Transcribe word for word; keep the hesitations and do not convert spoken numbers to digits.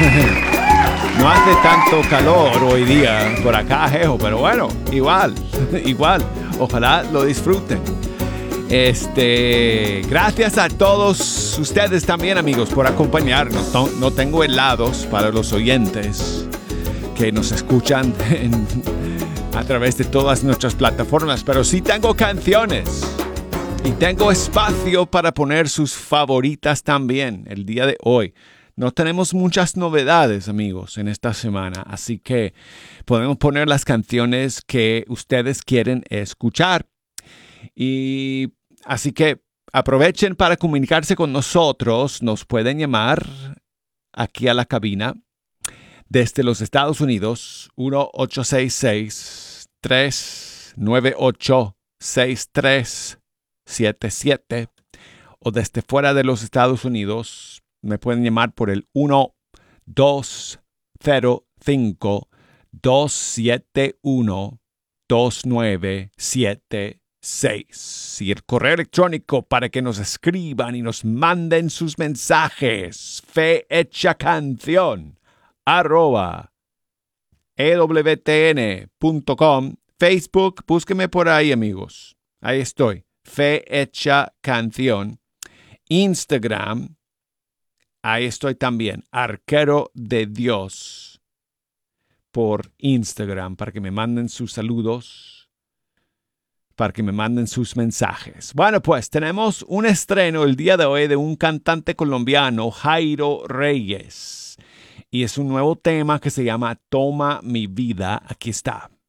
No hace tanto calor hoy día por acá, jejo, pero bueno, igual, igual. Ojalá lo disfruten. Este, gracias a todos ustedes también, amigos, por acompañarnos. No, no tengo helados para los oyentes que nos escuchan en, a través de todas nuestras plataformas, pero sí tengo canciones y tengo espacio para poner sus favoritas también el día de hoy. No tenemos muchas novedades, amigos, en esta semana, así que podemos poner las canciones que ustedes quieren escuchar. Y así que aprovechen para comunicarse con nosotros. Nos pueden llamar aquí a la cabina desde los Estados Unidos, uno ocho seis seis, tres nueve ocho, seis tres siete siete, o desde fuera de los Estados Unidos me pueden llamar por el uno dos cero cinco, dos siete uno, dos nueve siete seis. Y el correo electrónico para que nos escriban y nos manden sus mensajes: fe hecha canción arroba e w t n punto com. Facebook, búsqueme por ahí, amigos. Ahí estoy. Fe hecha canción. Instagram, ahí estoy también. Arquero de Dios por Instagram, para que me manden sus saludos, para que me manden sus mensajes. Bueno, pues tenemos un estreno el día de hoy de un cantante colombiano, Jairo Reyes. Y es un nuevo tema que se llama Toma mi vida. Aquí está.